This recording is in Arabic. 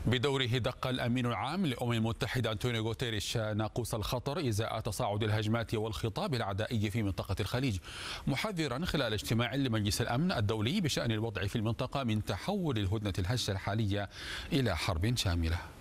بدوره دق الأمين العام للأمم المتحدة أنطونيو غوتيريش ناقوس الخطر إزاء تصاعد الهجمات والخطاب العدائي في منطقة الخليج، محذرا خلال اجتماع لمجلس الأمن الدولي بشأن الوضع في المنطقة من تحول الهدنة الهشة الحالية إلى حرب شاملة.